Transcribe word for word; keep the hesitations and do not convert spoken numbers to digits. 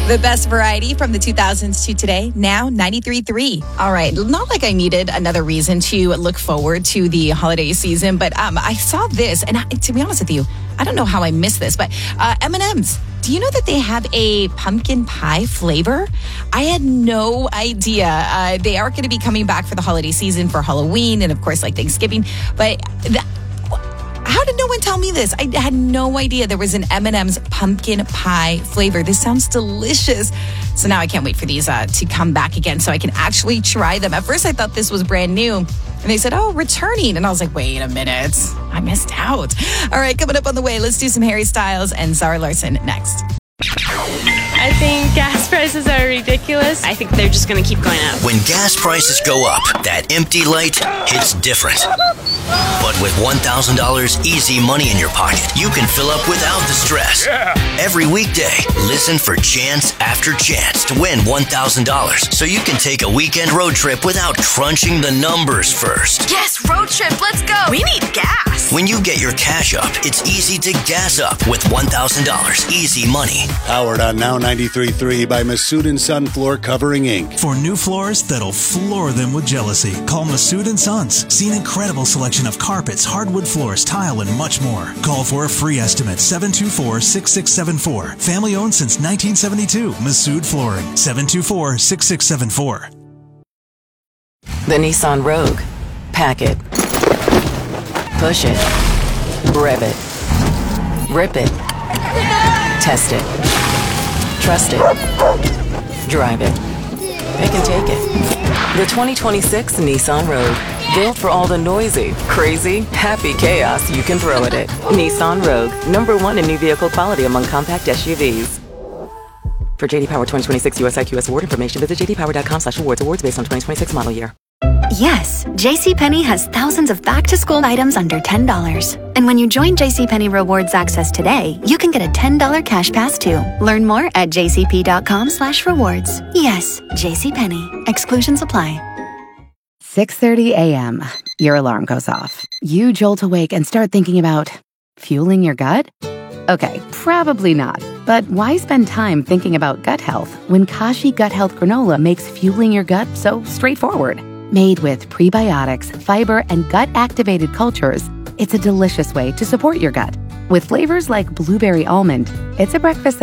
The best variety from the two thousands to today, now ninety-three point three. All right, not like I needed another reason to look forward to the holiday season, but um, I saw this, and I, to be honest with you, I don't know how I missed this, but uh, M and M's. Do you know that they have a pumpkin pie flavor? I had no idea. Uh, they are going to be coming back for the holiday season for Halloween and, of course, like Thanksgiving, but that, how did no one tell me this? I had no idea there was an M and M's pumpkin pie flavor. This sounds delicious. So now I can't wait for these uh, to come back again so I can actually try them. At first, I thought this was brand new. And they said, oh, returning. And I was like, wait a minute. I missed out. All right, coming up on the way, let's do some Harry Styles and Zara Larsson next. I think gas prices are ridiculous. I think they're just going to keep going up. When gas prices go up, that empty light hits different. But with one thousand dollars easy money in your pocket, you can fill up without the stress. Yeah. Every weekday, listen for chance after chance to win one thousand dollars so you can take a weekend road trip without crunching the numbers first. Yes, road trip, let's go. We need gas. When you get your cash up, it's easy to gas up with one thousand dollars easy money. Powered on Now ninety-three point three by Masood and Son Floor Covering, Incorporated. For new floors that'll floor them with jealousy, call Masood and Sons. See an incredible selection of carpets, hardwood floors, tile, and much more. Call for a free estimate, seven two four, six six seven four. Family owned since nineteen seventy-two. Masood Flooring, seven two four, six six seven four. The Nissan Rogue. Pack it. Push it. Rev it. Rip it. Test it. Trust it. Drive it. Pick and take it. The twenty twenty-six Nissan Rogue. Built for all the noisy, crazy, happy chaos you can throw at it. Nissan Rogue. Number one in new vehicle quality among compact S U Vs. For J D Power twenty twenty-six U S I Q S award information, visit j d power dot com slash awards. Awards based on twenty twenty-six model year. Yes, JCPenney has thousands of back-to-school items under ten dollars. And when you join JCPenney Rewards Access today, you can get a ten dollars cash pass too. Learn more at j c p dot com slash rewards. Yes, JCPenney. Exclusions apply. six thirty a.m. Your alarm goes off. You jolt awake and start thinking about fueling your gut? Okay, probably not. But why spend time thinking about gut health when Kashi Gut Health Granola makes fueling your gut so straightforward? Made with prebiotics, fiber, and gut-activated cultures, it's a delicious way to support your gut. With flavors like blueberry almond, it's a breakfast